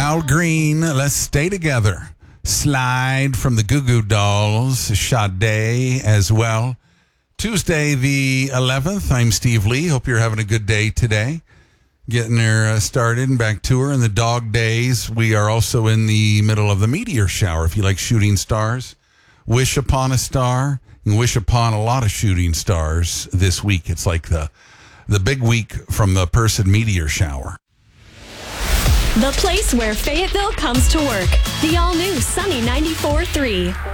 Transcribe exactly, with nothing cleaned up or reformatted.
Al Green, Let's Stay Together. Slide from the Goo Goo Dolls, Sade as well. Tuesday the eleventh, I'm Steve Lee. Hope you're having a good day today. Getting her uh, started and back to her in the dog days. We are also in the middle of the meteor shower. If you like shooting stars, wish upon a star and wish upon a lot of shooting stars this week. It's like the, the big week from the Person meteor shower. The place where Fayetteville comes to work. The all-new Sunny ninety-four point three.